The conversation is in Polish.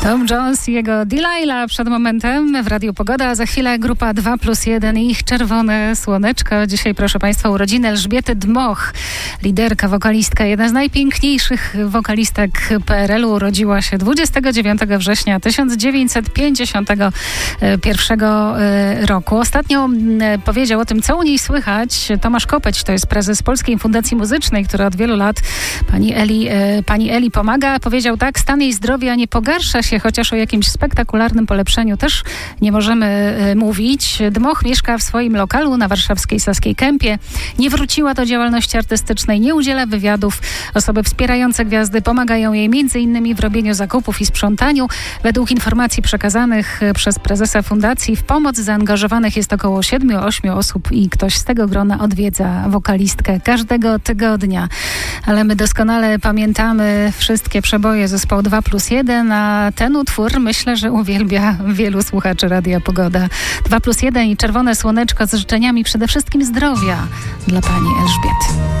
Tom Jones i jego Delilah przed momentem w Radiu Pogoda, a za chwilę grupa 2+1 i ich Czerwone Słoneczko. Dzisiaj, proszę Państwa, urodziny Elżbiety Dmoch, liderka, wokalistka, jedna z najpiękniejszych wokalistek PRL-u. Urodziła się 29 września 1951 roku. Ostatnio powiedział o tym, co u niej słychać, Tomasz Kopeć, to jest prezes Polskiej Fundacji Muzycznej, która od wielu lat pani Eli pomaga. Powiedział tak: stan jej zdrowia nie pogarsza się, chociaż o jakimś spektakularnym polepszeniu też nie możemy mówić. Dmoch mieszka w swoim lokalu na warszawskiej Saskiej Kępie. Nie wróciła do działalności artystycznej, nie udziela wywiadów. Osoby wspierające gwiazdy pomagają jej m.in. w robieniu zakupów i sprzątaniu. Według informacji przekazanych przez prezesa fundacji w pomoc zaangażowanych jest około 7-8 osób i ktoś z tego grona odwiedza wokalistkę każdego tygodnia. Ale my doskonale pamiętamy wszystkie przeboje zespołu 2+1, a ten utwór myślę, że uwielbia wielu słuchaczy Radia Pogoda. 2+1 i Czerwone Słoneczko z życzeniami przede wszystkim zdrowia dla pani Elżbiety.